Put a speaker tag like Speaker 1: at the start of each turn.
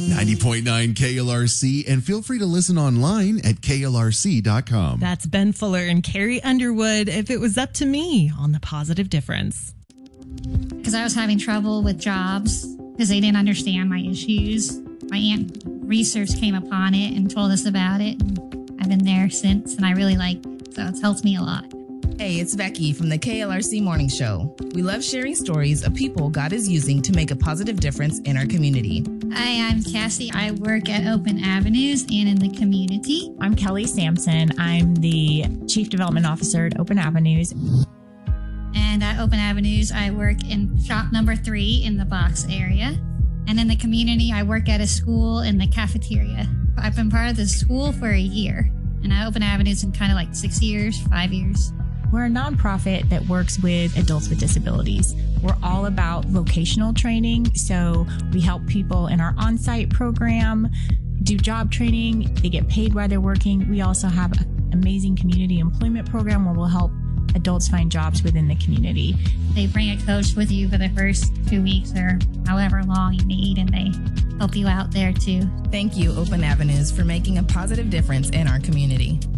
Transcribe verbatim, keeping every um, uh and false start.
Speaker 1: ninety point nine K L R C, and feel free to listen online at K L R C dot com.
Speaker 2: That's Ben Fuller and Carrie Underwood. If it was up to me on The Positive Difference.
Speaker 3: Because I was having trouble with jobs because they didn't understand my issues. My aunt research came upon it and told us about it. And I've been there since, and I really like it. So it's helped me a lot.
Speaker 4: Hey, it's Becky from the K L R C Morning Show. We love sharing stories of people God is using to make a positive difference in our community.
Speaker 3: Hi, I'm Cassie. I work at Open Avenues and in the community.
Speaker 5: I'm Kelly Sampson. I'm the Chief Development Officer at Open Avenues.
Speaker 3: And at Open Avenues, I work in shop number three in the box area. And in the community, I work at a school in the cafeteria. I've been part of the school for a year. And at Open Avenues in kind of like six years, five years.
Speaker 5: We're a nonprofit that works with adults with disabilities. We're all about vocational training. So we help people in our on-site program do job training. They get paid while they're working. We also have an amazing community employment program where we'll help adults find jobs within the community.
Speaker 3: They bring a coach with you for the first two weeks or however long you need, and they help you out there too.
Speaker 4: Thank you, Open Avenues, for making a positive difference in our community.